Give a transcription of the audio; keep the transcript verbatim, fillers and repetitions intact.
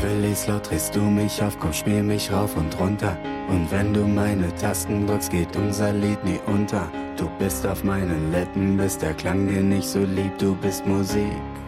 Release laut, drehst du mich auf, komm, spiel mich rauf und runter. Und wenn du meine Tasten drückst, geht unser Lied nie unter. Du bist auf meinen Lippen, bist der Klang dir nicht so lieb, du bist Musik.